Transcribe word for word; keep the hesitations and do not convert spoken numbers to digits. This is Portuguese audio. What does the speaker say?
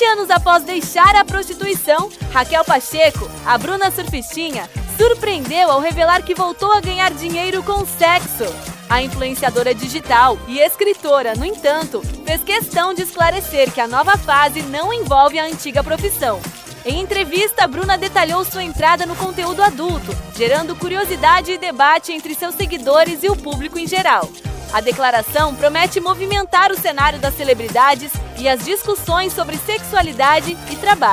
anos após deixar a prostituição, Raquel Pacheco, a Bruna Surfistinha, surpreendeu ao revelar que voltou a ganhar dinheiro com sexo. A influenciadora digital e escritora, no entanto, fez questão de esclarecer que a nova fase não envolve a antiga profissão. Em entrevista, Bruna detalhou sua entrada no conteúdo adulto, gerando curiosidade e debate entre seus seguidores e o público em geral. A declaração promete movimentar o cenário das celebridades e as discussões sobre sexualidade e trabalho.